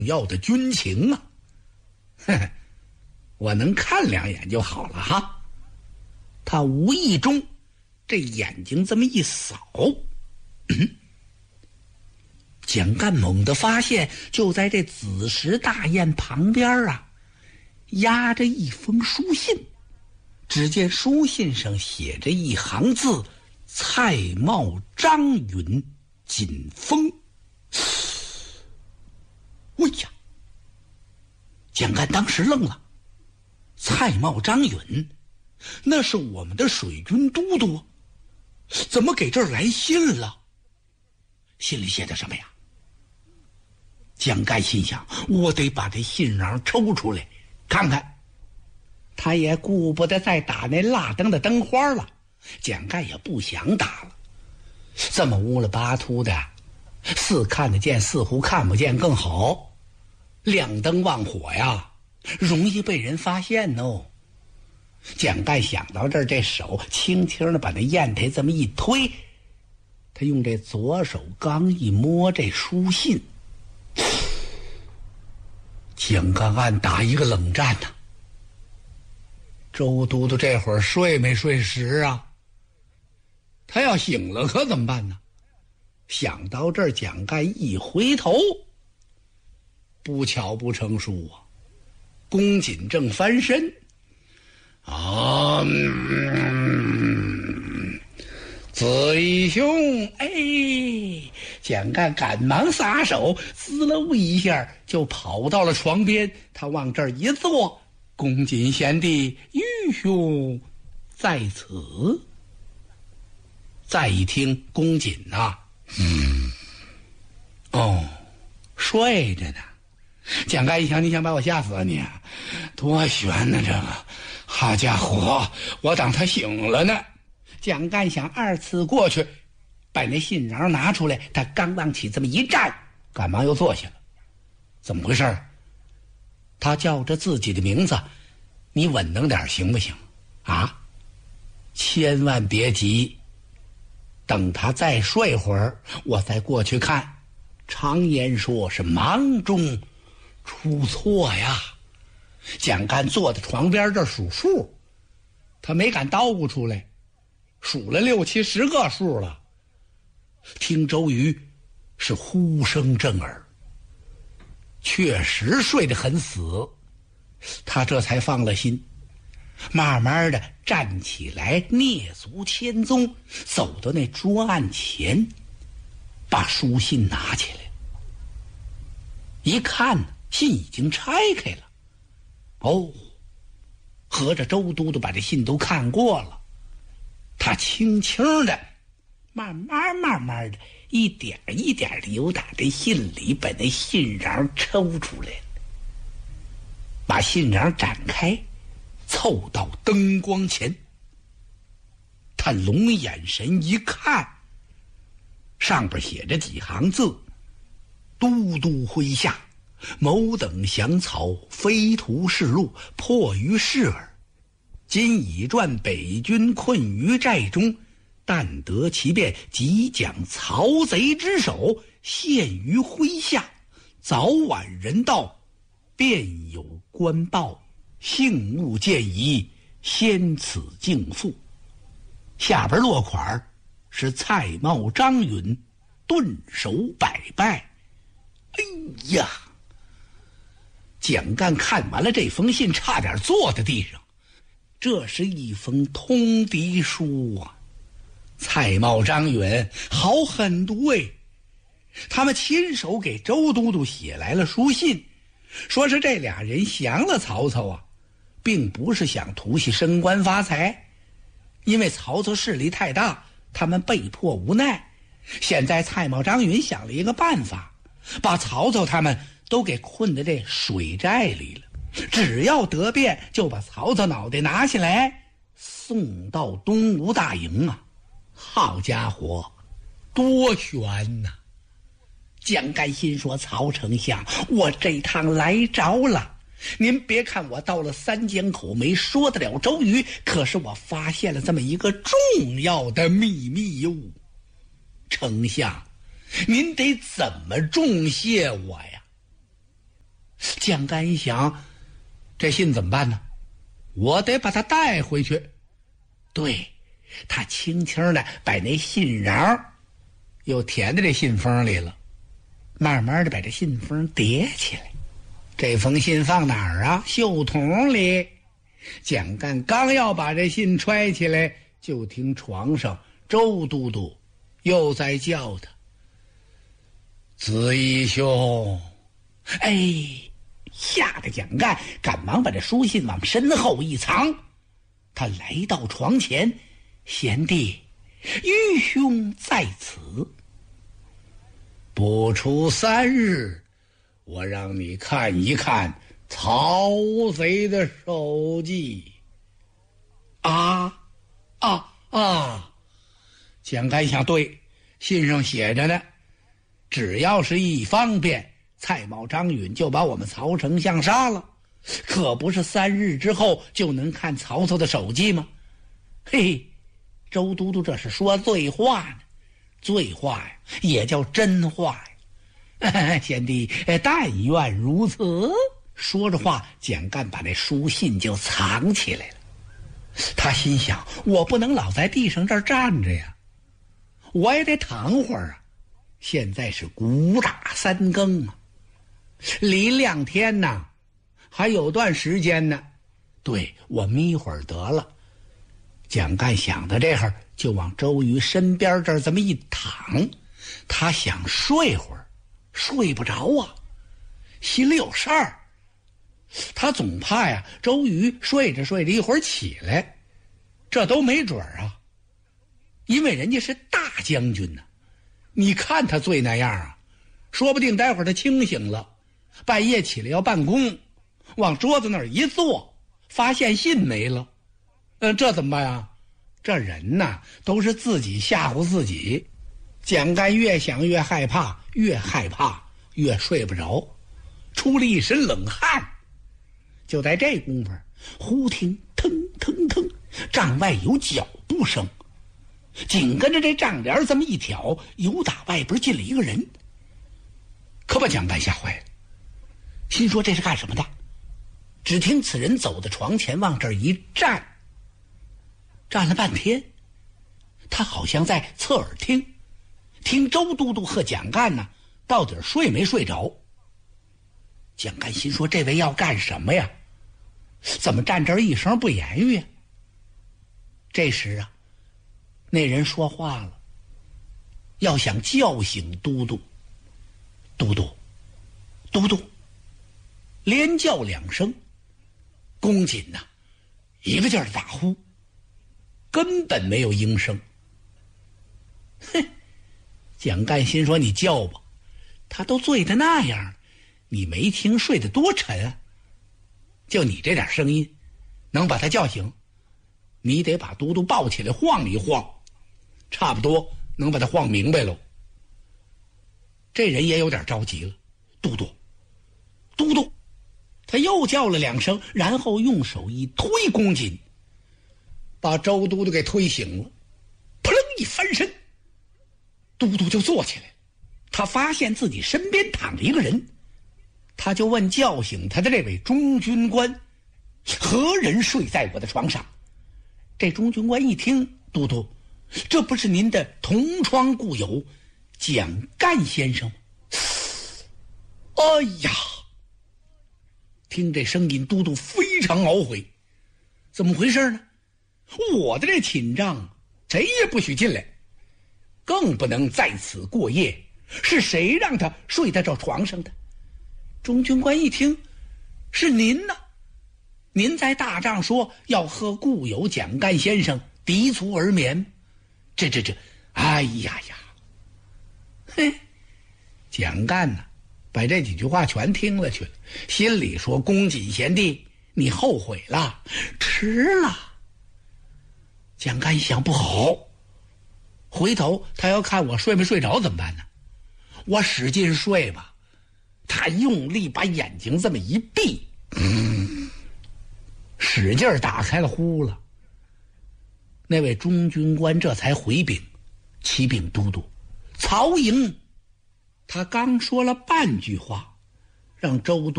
要的军情啊。我能看两眼就好了哈。他无意中这眼睛这么一扫，蒋干猛地发现，就在这紫石大雁旁边啊，压着一封书信。只见书信上写着一行字：蔡瑁张允锦封。哎呀！蒋干当时愣了，蔡瑁张允，那是我们的水军都督，怎么给这儿来信了？信里写的什么呀？蒋干心想，我得把这信瓤抽出来看看。他也顾不得再打那蜡灯的灯花了，蒋干也不想打了。这么乌了巴秃的，似看得见似乎看不见更好，亮灯忘火呀，容易被人发现哦。蒋干想到这儿，这手轻轻的把那砚台这么一推，他用这左手刚一摸这书信，蒋干暗打一个冷战呐。周都督这会儿睡没睡实啊？他要醒了可怎么办呢？想到这儿，蒋干一回头，不巧不成书啊！公瑾正翻身，子义兄，哎！蒋干赶忙撒手，滋溜一下就跑到了床边。他往这儿一坐，公瑾贤弟，玉兄在此。再一听，公瑾呐，睡着呢。蒋干一想，你想把我吓死啊你？多悬呢这个！好家伙，我当他醒了呢。蒋干想二次过去，把那信瓤拿出来，他刚往起这么一站，赶忙又坐下了。怎么回事？他叫着自己的名字，你稳当点行不行啊？千万别急，等他再睡会儿，我再过去看。常言说是忙中出错呀。蒋干坐在床边这数数，他没敢叨咕出来，数了6、7、10个数了。听周瑜是呼声震耳，确实睡得很死，他这才放了心，慢慢的站起来，蹑足千踪，走到那桌案前，把书信拿起来，一看信已经拆开了。合着周都督把这信都看过了。他轻轻的慢慢的一点一点的由打这信里把那信瓤抽出来了，把信瓤展开，凑到灯光前。他龙眼神一看，上边写着几行字：都督麾下，某等降曹，飞图示路，迫于事耳。今已传北军困于寨中，但得其变，即将曹贼之手，陷于麾下。早晚人到，便有官报，幸勿见疑，先此敬父。下边落款是蔡瑁张允，顿首百拜。哎呀！蒋干看完了这封信，差点坐在地上。这是一封通敌书啊！蔡瑁张允好狠毒哎！他们亲手给周都督写来了书信，说是这俩人降了曹操啊，并不是想图系升官发财，因为曹操势力太大，他们被迫无奈。现在蔡瑁张允想了一个办法，把曹操他们都给困在这水寨里了，只要得便就把曹操脑袋拿下来送到东吴大营啊！好家伙，多悬呐！蒋干心说，曹丞相，我这趟来着了。您别看我到了三江口没说得了周瑜，可是我发现了这么一个重要的秘密哟。丞相，您得怎么重谢我呀？ 蒋干一想，这信怎么办呢？我得把它带回去。对，他轻轻的把那信瓤又填在这信封里了，慢慢的把这信封叠起来。这封信放哪儿啊？袖筒里。蒋干刚要把这信揣起来，就听床上周都督又在叫他：“子义兄！”哎，吓得蒋干赶忙把这书信往身后一藏。他来到床前：“贤弟，愚兄在此。不出3日，我让你看一看曹贼的手迹。”蒋干想，对，信上写着呢，只要是一方便，蔡瑁、张允就把我们曹丞相杀了，可不是3日之后就能看曹操的手迹吗？嘿，周都督这是说醉话呢，醉话呀，也叫真话呀。贤弟，但愿如此。说着话，蒋干把那书信就藏起来了。他心想，我不能老在地上这儿站着呀，我也得躺会儿啊。现在是鼓打3更啊，离亮天呢还有段时间呢。对，我眯会儿得了。蒋干想到这会儿，就往周瑜身边这儿这么一躺。他想睡会儿，睡不着啊，心里有事儿。他总怕呀，周瑜睡着睡着一会儿起来，这都没准啊。因为人家是大将军呢，你看他醉那样啊，说不定待会儿他清醒了，半夜起来要办公，往桌子那儿一坐，发现信没了，这怎么办呀？这人呐，都是自己吓唬自己。蒋干越想越害怕，越害怕越睡不着，出了一身冷汗。就在这功夫，忽听腾腾腾，帐外有脚步声，紧跟着这帐帘这么一挑，由打外边进了一个人，可把蒋干吓坏了，心说这是干什么的？只听此人走到床前，往这儿一站，站了半天，他好像在侧耳听周都督和蒋干呢，到底睡没睡着。蒋干心说，这位要干什么呀？怎么站这儿一声不言语呀？这时啊，那人说话了，要想叫醒都督。都督，都督，连叫2声，公瑾呐，一个劲儿的打呼，根本没有应声。哼，蒋干心说，你叫吧，他都醉得那样，你没听睡得多沉啊？就你这点声音，能把他叫醒？你得把都督抱起来晃一晃，差不多能把他晃明白喽。这人也有点着急了，都督，都督，他又叫了2声，然后用手一推公瑾，把周都督给推醒了。扑棱一翻身，都督就坐起来，他发现自己身边躺着一个人，他就问叫醒他的这位中军官：“何人睡在我的床上？”这中军官一听，都督，这不是您的同窗故友蒋干先生吗？哎呀！听这声音，都督非常懊悔，怎么回事呢？我的这寝帐谁也不许进来，更不能在此过夜，是谁让他睡在这床上的？中军官一听，是您呢？您在大帐说要和故友蒋干先生涤足而眠，这，哎呀呀！嘿，蒋干呢，把这几句话全听了去了，心里说：公瑾贤弟，你后悔了，迟了。蒋干一想，不好，回头他要看我睡没睡着怎么办呢？我使劲睡吧，他用力把眼睛这么一闭，使劲打开了呼了。那位中军官这才回禀启禀都督，曹营他刚说了半句话，让周督